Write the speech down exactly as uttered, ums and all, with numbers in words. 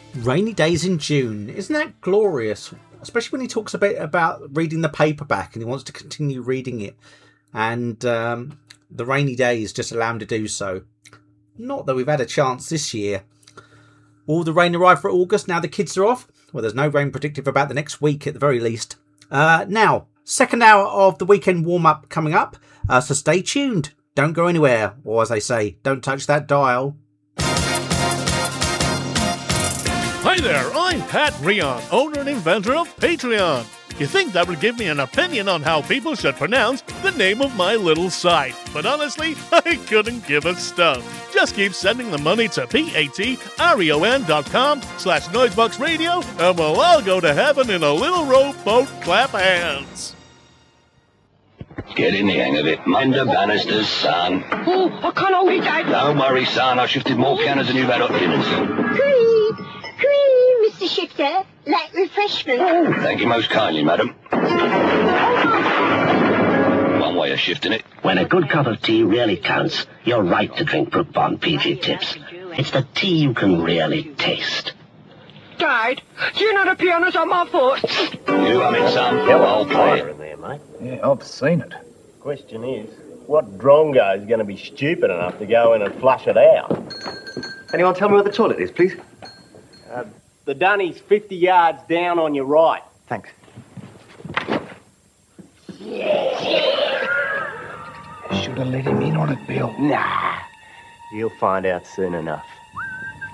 Rainy days in June. Isn't that glorious? Especially when he talks a bit about reading the paperback and he wants to continue reading it. And um, the rainy days just allow him to do so. Not that we've had a chance this year. Will the rain arrive for August now the kids are off? Well, there's no rain predicted for about the next week at the very least. Uh, now, second hour of the weekend warm-up coming up. Uh, so stay tuned. Don't go anywhere. Or as I say, don't touch that dial. Hi there, I'm Pat Rion, owner and inventor of Patreon. You think that would give me an opinion on how people should pronounce the name of my little site. But honestly, I couldn't give a stuff. Just keep sending the money to P-A-T-R-E-O-N dot com slash Noisebox Radio and we'll all go to heaven in a little rowboat clap hands. Get in the hang of it. Minder Bannister's son. Oh, I can't hold it, Dad. Don't worry, son. I shifted more counters than you've had hot dinners. Cream, cream, Mister Shifter. Like refreshment. Oh, thank you most kindly, madam. One way of shifting it. When a good cup of tea really counts, you're right to drink Brook Bond P G Tips. It's the tea you can really taste. Dad, do you know the piano's on my foot? You hum it, son. I'll play it. In there, mate. Yeah, I've seen it. Question is, what drongo is going to be stupid enough to go in and flush it out? Anyone tell me where the toilet is, please? Uh, the dunny's fifty yards down on your right. Thanks. Should have let him in on it, Bill. Nah, you'll find out soon enough.